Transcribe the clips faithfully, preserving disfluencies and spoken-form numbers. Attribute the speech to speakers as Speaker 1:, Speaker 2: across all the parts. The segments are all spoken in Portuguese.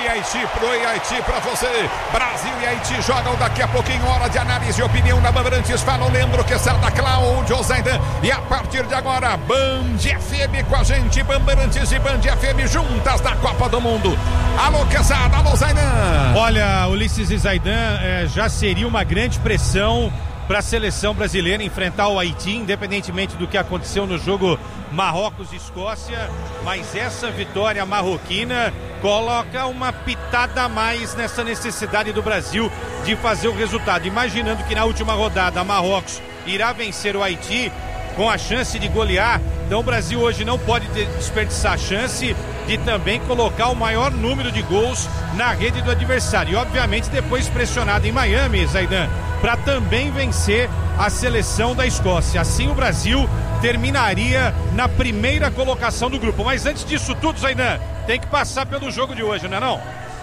Speaker 1: e Haiti, pro Haiti, pra você. Brasil e Haiti jogam daqui a pouquinho, hora de análise e opinião na Bandeirantes. Fala o Leandro Quesada, Cláudio Zaidan. E a partir de agora, Band F M com a gente, Bandeirantes e Band F M juntas da Copa do Mundo. Alô Quesada, alô Zaidan.
Speaker 2: Olha, Ulisses e Zaidan, é, já seria uma grande pressão para a seleção brasileira enfrentar o Haiti, independentemente do que aconteceu no jogo Marrocos e Escócia, mas essa vitória marroquina coloca uma pitada a mais nessa necessidade do Brasil de fazer o resultado, imaginando que na última rodada Marrocos irá vencer o Haiti com a chance de golear. Então o Brasil hoje não pode desperdiçar a chance de também colocar o maior número de gols na rede do adversário, e obviamente depois pressionado em Miami, Zaidan, para também vencer a seleção da Escócia. Assim o Brasil terminaria na primeira colocação do grupo. Mas antes disso tudo, Zaidan, tem que passar pelo jogo de hoje, não é não?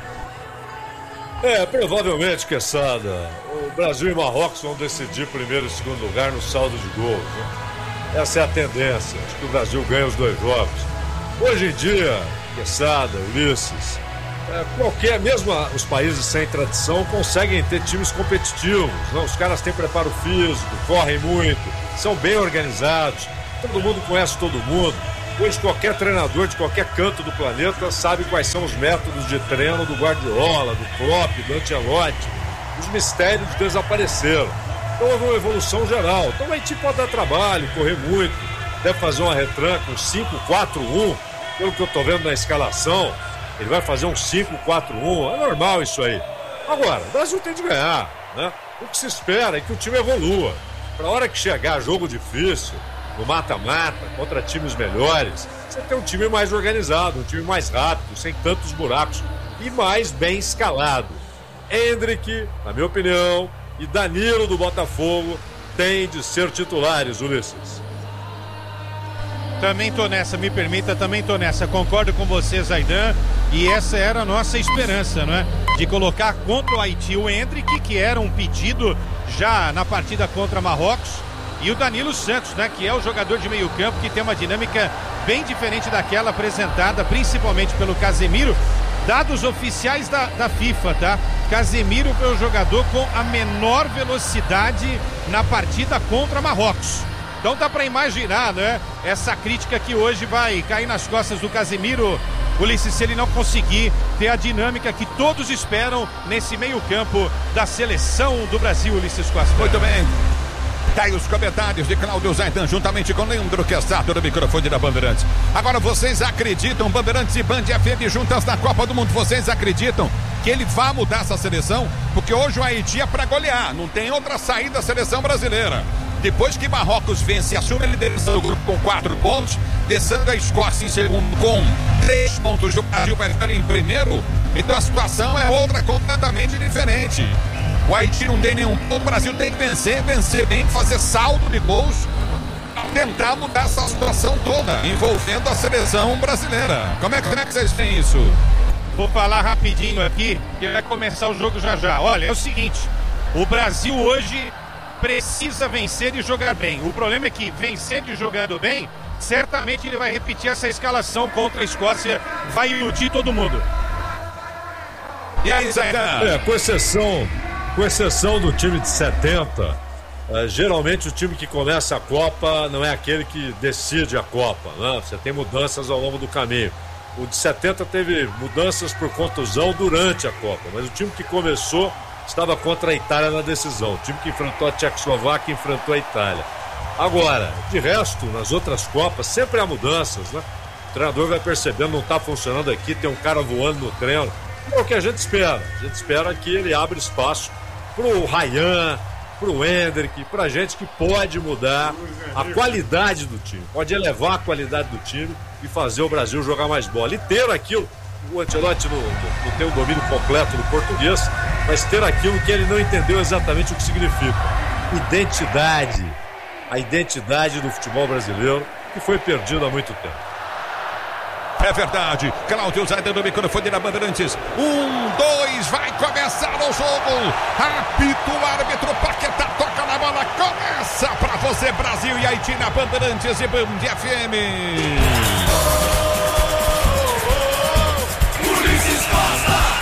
Speaker 3: É, provavelmente, Quesada, o Brasil e Marrocos vão decidir primeiro e segundo lugar no saldo de gols, né? Essa é a tendência. Acho que o Brasil ganha os dois jogos. Hoje em dia, Quesada, Ulisses, é, qualquer, mesmo os países sem tradição, conseguem ter times competitivos, não? Os caras têm preparo físico, correm muito, são bem organizados, todo mundo conhece todo mundo. Hoje qualquer treinador de qualquer canto do planeta sabe quais são os métodos de treino do Guardiola, do Klopp, do Ancelotti. Os mistérios desapareceram. Então houve uma evolução geral. Então o Haiti pode dar trabalho, correr muito, deve fazer uma retranca, um cinco quatro um, pelo que eu estou vendo na escalação, ele vai fazer um cinco quatro um, é normal isso aí. Agora, o Brasil tem de ganhar, né? O que se espera é que o time evolua. Para a hora que chegar jogo difícil, no mata-mata, contra times melhores, você tem um time mais organizado, um time mais rápido, sem tantos buracos e mais bem escalado. Endrick, na minha opinião, e Danilo do Botafogo têm de ser titulares, Ulisses.
Speaker 2: Também tô nessa, me permita, também tô nessa, concordo com você, Zaidan, e essa era a nossa esperança, não é? De colocar contra o Haiti o Endrick, que era um pedido já na partida contra Marrocos, e o Danilo Santos, né, que é o jogador de meio campo que tem uma dinâmica bem diferente daquela apresentada principalmente pelo Casemiro. Dados oficiais da, da FIFA, tá? Casemiro foi o jogador com a menor velocidade na partida contra Marrocos. Então dá para imaginar, né? Essa crítica que hoje vai cair nas costas do Casemiro, Ulisses, se ele não conseguir ter a dinâmica que todos esperam nesse meio campo da seleção do Brasil, Ulisses Costa.
Speaker 1: Muito bem. Tá aí os comentários de Cláudio Zaidan, juntamente com Leandro Quesada, do microfone da Bandeirantes. Agora, vocês acreditam, Bandeirantes e Band F M juntas na Copa do Mundo, vocês acreditam que ele vai mudar essa seleção? Porque hoje o Haiti é pra golear, não tem outra saída da seleção brasileira. Depois que Marrocos vence e assume a liderança do grupo com quatro pontos, descendo a Escócia em segundo com três pontos, o Brasil vai ficar em primeiro, então a situação é outra completamente diferente. O Haiti não tem nenhum ponto, o Brasil tem que vencer, vencer bem, fazer saldo de gols, tentar mudar essa situação toda, envolvendo a seleção brasileira. Como é, como é que vocês têm isso?
Speaker 2: Vou falar rapidinho aqui, que vai começar o jogo já já. Olha, é o seguinte, o Brasil hoje precisa vencer e jogar bem. O problema é que vencer e jogando bem, certamente ele vai repetir essa escalação contra a Escócia, vai iludir todo mundo.
Speaker 1: E aí, Zaidan?
Speaker 3: É, com exceção... Com exceção do time de setenta, uh, geralmente o time que começa a Copa não é aquele que decide a Copa, né? Você tem mudanças ao longo do caminho. O de setenta teve mudanças por contusão durante a Copa, mas o time que começou estava contra a Itália na decisão. O time que enfrentou a Tchecoslováquia enfrentou a Itália. Agora, de resto, nas outras Copas, sempre há mudanças, né? O treinador vai percebendo, não está funcionando aqui, tem um cara voando no treino. É o que a gente espera. A gente espera que ele abra espaço pro Ryan, pro Endrick, pra gente que pode mudar a qualidade do time, pode elevar a qualidade do time e fazer o Brasil jogar mais bola. E ter aquilo, o Ancelotti não, não tem o domínio completo do português, mas ter aquilo que ele não entendeu exatamente o que significa. Identidade. A identidade do futebol brasileiro que foi perdida há muito tempo.
Speaker 1: É verdade, Cláudio Zaidan do microfone da Bandeirantes. Um, dois, vai começar o jogo. Apita o árbitro, Paquetá toca na bola. Começa pra você, Brasil e Haiti na Bandeirantes e Band F M.
Speaker 4: Ulisses Costa.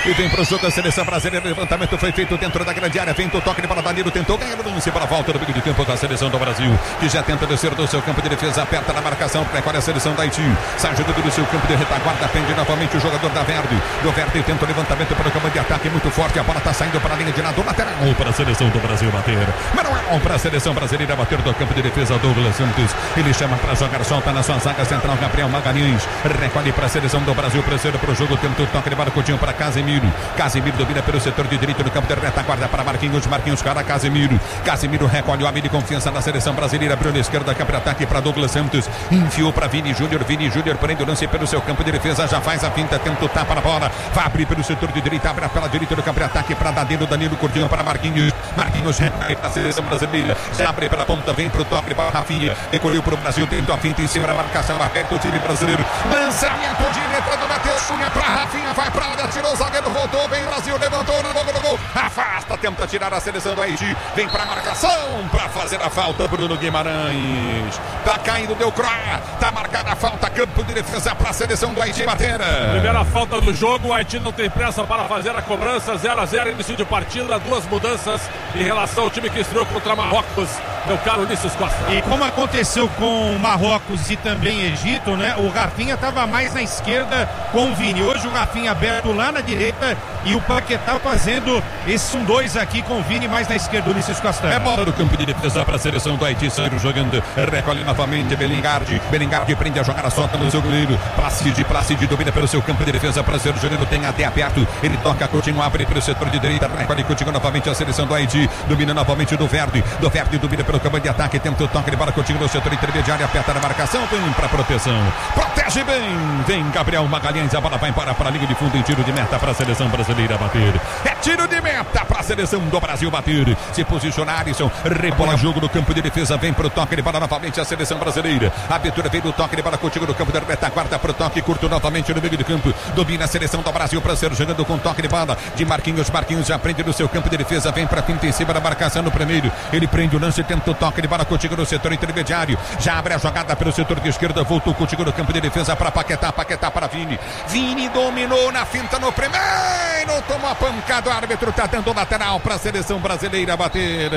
Speaker 1: E vem pro jogo a seleção brasileira. O levantamento foi feito dentro da grande área. Vem o toque de bola. Danilo tentou ganhar o lance para a volta do meio de campo da seleção do Brasil, que já tenta descer do seu campo de defesa. Aperta na marcação. Recolhe a seleção da Haiti. Sai jogando do seu campo de retaguarda. Prende novamente o jogador da Verde. Do Verde tenta o levantamento para o campo de ataque. Muito forte. A bola está saindo para a linha de lado. Lateral para a seleção do Brasil bater. Manuel para a seleção brasileira bater do campo de defesa. Douglas Santos. Ele chama para jogar. Solta na sua zaga central. Gabriel Magalhães. Recolhe para a seleção do Brasil. Terceiro para o jogo. Tenta o toque de bola. Coutinho para Casemiro. Casemiro domina pelo setor de direito no campo de retaguarda para Marquinhos. Marquinhos para Casemiro. Casemiro recolhe o homem de confiança na seleção brasileira. Abriu na esquerda. Campo de ataque para Douglas Santos. Enfiou para Vini Júnior. Vini Júnior prende o lance pelo seu campo de defesa. Já faz a finta. Tenta o tapa na bola. Vai abrir pelo setor de direita. Abre pela direita do campo de ataque para Danilo. Danilo Coutinho para Marquinhos. Marquinhos recolhe para a seleção brasileira. Já abre pela ponta. Vem para o toque para Rafinha. Recolheu para o Brasil. Tentou a finta em cima da marcação. Aperta o time brasileiro. Lançamento direto do Matheus Cunha para Rafinha. Vai para a área. Tirou o zagueiro. Voltou. Vem Brasil. Levantou no gol, no gol. Afasta. Tenta tirar a seleção do Haiti. Vem para a marcação para fazer a falta. Bruno Guimarães. Tá caindo. Deu croa. Tá marcada a falta. Campo de defesa para a seleção do Haiti bater.
Speaker 4: Primeira falta do jogo. O Haiti não tem pressa para fazer a cobrança. zero a zero. Início de partida. Duas mudanças em relação ao time que estreou contra Marrocos. Meu caro Ulisses Costa.
Speaker 2: E como aconteceu com Marrocos e também Egito, né? O Rafinha estava mais na esquerda com o Vini. Hoje o Rafinha aberto lá na direita e o Paquetá fazendo esses um dois aqui com o Vini mais na esquerda, Ulisses Costa.
Speaker 1: É bola do campo de defesa para a seleção do Haiti. Saíram jogando. Recolhe novamente Bellingardi. Bellingardi prende a jogada, solta no seu goleiro. Placide, Placide domina pelo seu campo de defesa para ser jogando. Tem até aberto. Ele toca, Coutinho abre pelo setor de direita. Recolhe Coutinho novamente a seleção do Haiti. Domina novamente do Verde. Do Verde domina pelo campo de ataque. Tenta o toque de bola. Coutinho no setor intermediário. Aperta na marcação. Vem para proteção. Protege bem. Vem Gabriel Magalhães. A bola vai para, para a linha de fundo em tiro de meta para a seleção brasileira bater. É tiro de meta para a seleção do Brasil bater. Se posicionar, Alisson. Rebola jogo no campo de defesa. Vem para o toque de bola novamente a seleção brasileira. A abertura vem do toque de bola. Coutinho no campo da retaguarda para o toque curto novamente no meio do campo. Domina a seleção do Brasil para ser jogando com toque de bola de Marquinhos. Marquinhos já prende no seu campo de defesa. Vem para a finta em cima da marcação no primeiro. Ele prende o lance, tenta o toque de bola. Coutinho no setor intermediário. Já abre a jogada pelo setor de esquerda. Voltou Coutinho no campo de defesa para Paquetá. Paquetá para Vini. Vini dominou na finta no primeiro. Tomou a pancada. O árbitro está dando lateral para a seleção brasileira bater.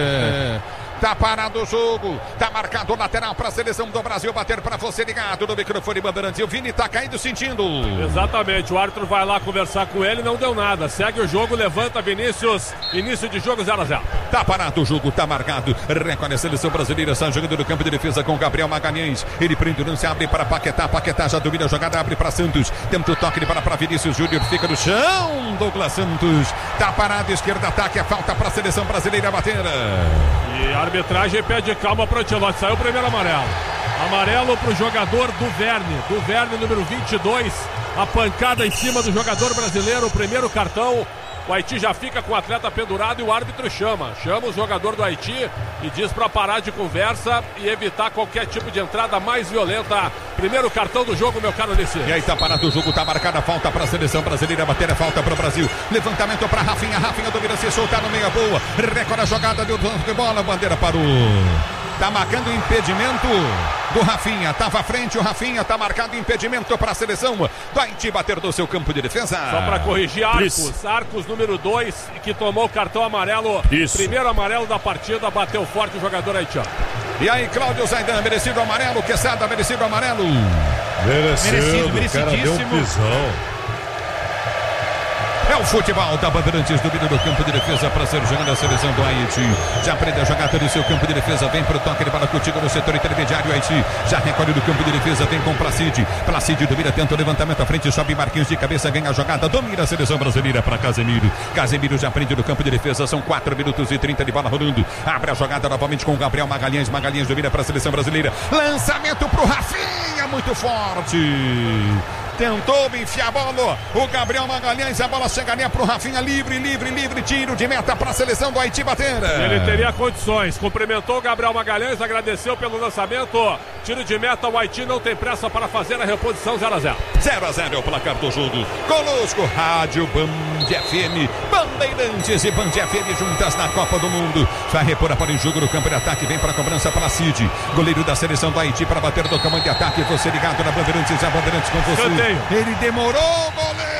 Speaker 1: Tá parado o jogo, tá marcado o lateral para a seleção do Brasil bater para você ligado no microfone Bandeirantes. O Vini tá caindo sentindo.
Speaker 4: Exatamente, o árbitro vai lá conversar com ele, não deu nada. Segue o jogo, levanta Vinícius, início de jogo zero a zero.
Speaker 1: Tá parado o jogo, tá marcado. Recolhe a seleção brasileira, está jogando no campo de defesa com Gabriel Magalhães. Ele prende o lance, abre para Paquetá. Paquetá já domina a jogada, abre para Santos. Tenta o toque de bola para Vinícius Júnior, fica no chão. Douglas Santos tá parado, esquerda, ataque, a falta para a seleção brasileira bater.
Speaker 4: E a arbitragem pede calma para o Ancelotti. Saiu o primeiro amarelo. Amarelo para o jogador do Verne. Do Verne, número vinte e dois. A pancada em cima do jogador brasileiro. O primeiro cartão. O Haiti já fica com o atleta pendurado e o árbitro chama. Chama o jogador do Haiti e diz para parar de conversa e evitar qualquer tipo de entrada mais violenta. Primeiro cartão do jogo, meu caro Ulisses.
Speaker 1: E aí tá parado o jogo, tá marcada a falta para a seleção brasileira bater, a falta para o Brasil. Levantamento para Rafinha, Rafinha domina, se soltar no meia boa. Recolhe a jogada, deu de bola, bandeira parou. Tá marcando impedimento do Rafinha. Tava à frente o Rafinha. Tá marcado impedimento para a seleção do Haiti bater do seu campo de defesa.
Speaker 4: Só para corrigir, Arcos. Isso. Arcos número dois, que tomou o cartão amarelo. Isso. Primeiro amarelo da partida. Bateu forte o jogador haitiano.
Speaker 1: E aí, Cláudio Zaidan, merecido amarelo. Quesada, merecido amarelo.
Speaker 3: Merecido, merecido, cara, deu um pisão.
Speaker 1: É o futebol da Bandeirantes, domínio do campo de defesa para ser jogando a seleção do Haiti. Já aprende a jogar todo o seu campo de defesa, vem para o toque de bola contigo no setor intermediário. Haiti já recolhe do campo de defesa, vem com Placide. Placide domina, tenta o levantamento à frente, sobe Marquinhos de cabeça, ganha a jogada, domina a seleção brasileira para Casemiro. Casemiro já aprende do campo de defesa, são quatro minutos e trinta de bola rolando. Abre a jogada novamente com o Gabriel Magalhães. Magalhães domina para a seleção brasileira. Lançamento para o Rafinha, muito forte. Tentou enfiar a bola, o Gabriel Magalhães, a bola chegaria para o Rafinha, livre, livre, livre, tiro de meta para a seleção do Haiti bater.
Speaker 4: Ele teria condições, cumprimentou o Gabriel Magalhães, agradeceu pelo lançamento, tiro de meta, o Haiti não tem pressa para fazer a reposição zero a zero.
Speaker 1: zero a zero é o placar do jogo, conosco, Rádio Band F M, Bandeirantes e Band F M juntas na Copa do Mundo. Vai repor a bola em jogo no campo de ataque, vem para a cobrança para Cid, goleiro da seleção do Haiti para bater do campo de ataque, você ligado na Bandeirantes, a Bandeirantes com você.
Speaker 4: Canteio.
Speaker 1: Ele demorou, goleiro, ganhou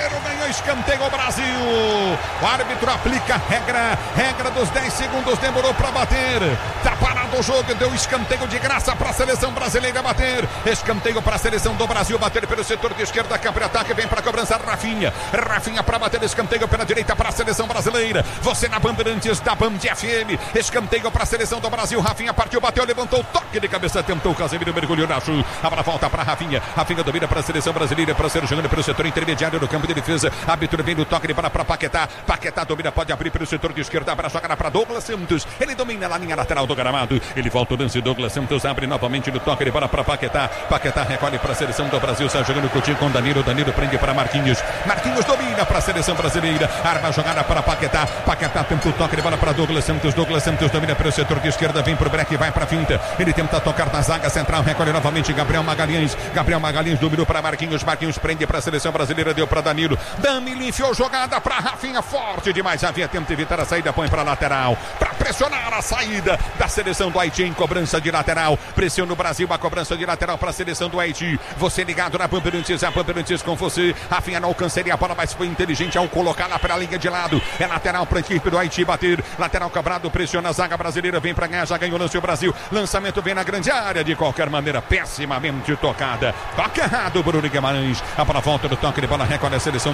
Speaker 1: escanteio o Brasil. O árbitro aplica a regra, regra dos dez segundos, demorou para bater. Tá parado o jogo, deu escanteio de graça para a seleção brasileira bater. Escanteio para a seleção do Brasil bater pelo setor de esquerda, campo de ataque, vem para a cobrança Rafinha. Rafinha para bater, escanteio pela direita para a seleção brasileira. Você na Bandeirantes da Band F M. Escanteio para a seleção do Brasil. Rafinha partiu, bateu, levantou, toque de cabeça, tentou. Casemiro mergulhou na chuva. Abra volta para Rafinha. Rafinha domina para a seleção brasileira, para ser jogando pelo setor intermediário do campo de defesa. Árbitro vem no toque de para para Paquetá. Paquetá domina, pode abrir pelo setor de esquerda, para jogar para Douglas Santos. Ele domina na linha lateral do gramado. Ele volta o lance, Douglas Santos abre novamente no toque de para para Paquetá. Paquetá recolhe para a seleção do Brasil, está jogando Coutinho com Danilo. Danilo prende para Marquinhos. Marquinhos domina para a seleção brasileira. Arma a jogada para Paquetá. Paquetá tenta o toque de bola para Douglas Santos. Douglas Santos domina pelo setor de esquerda, vem pro break, vai para finta. Ele tenta tocar na zaga central, recolhe novamente Gabriel Magalhães. Gabriel Magalhães dominou para Marquinhos. Marquinhos prende para a seleção brasileira, deu para Danilo. Danilo enfiou jogada para Rafinha, forte demais. Havia tempo de evitar a saída, põe para lateral. Para pressionar a saída da seleção do Haiti em cobrança de lateral. Pressiona o Brasil, a cobrança de lateral para a seleção do Haiti. Você ligado na Bandeirantes, a Bandeirantes com você. Rafinha não alcançaria a bola, mas foi inteligente ao colocá-la para a linha de lado. É lateral para a equipe do Haiti bater. Lateral cobrado, pressiona a zaga brasileira, vem para ganhar, já ganhou o lance o Brasil. Lançamento vem na grande área, de qualquer maneira, pessimamente tocada. Toca errado, Bruno Guimarães. A bola volta do toque de bola, recolhe a seleção